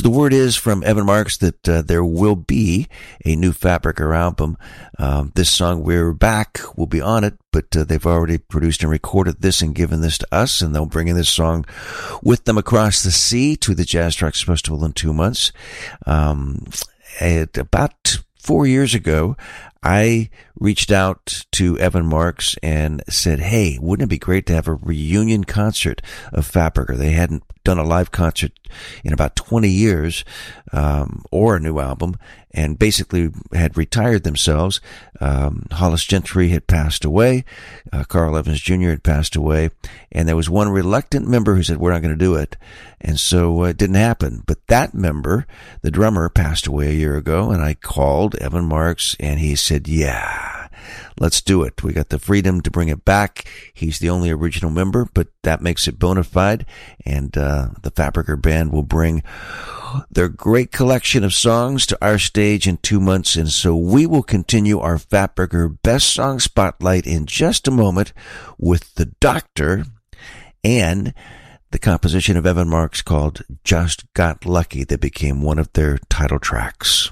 So the word is from Evan Marks that there will be a new Fatburger album. This song, We're Back, will be on it, but they've already produced and recorded this and given this to us, and they'll bring in this song with them across the sea to the Jazz Trucks Festival in 2 months. About 4 years ago, I reached out to Evan Marks and said, hey, wouldn't it be great to have a reunion concert of Fatburger? They hadn't done a live concert in about 20 years, or a new album, and basically had retired themselves. Hollis Gentry had passed away. Carl Evans Jr. had passed away. And there was one reluctant member who said, we're not going to do it. And so it didn't happen. But that member, the drummer, passed away a year ago, and I called Evan Marks, and he said, yeah, let's do it. We got the freedom to bring it back. He's the only original member, but that makes it bona fide. And the Fatburger Band will bring their great collection of songs to our stage in 2 months. And so we will continue our Fatburger Best Song Spotlight in just a moment with The Doctor and the composition of Evan Marks called Just Got Lucky that became one of their title tracks.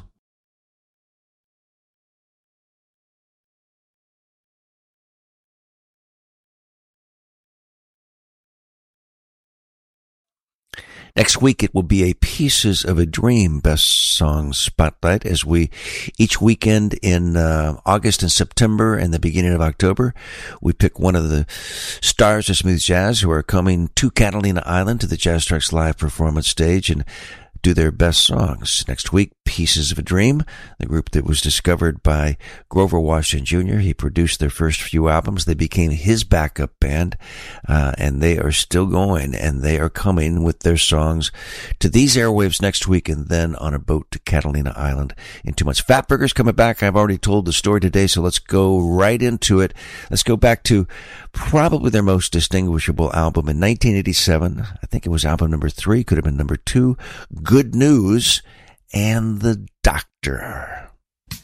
Next week, it will be a Pieces of a Dream Best Song Spotlight as we, each weekend in August and September and the beginning of October, we pick one of the stars of smooth jazz who are coming to Catalina Island to the Jazz Trucks live performance stage and do their best songs. Next week, Pieces of a Dream, the group that was discovered by Grover Washington Jr. He produced their first few albums. They became his backup band, and they are still going, and they are coming with their songs to these airwaves next week and then on a boat to Catalina Island in 2 months. Fatburger's coming back. I've already told the story today, so let's go right into it. Let's go back to probably their most distinguishable album in 1987. I think it was album number 3, could have been number 2. Good News and The Doctor.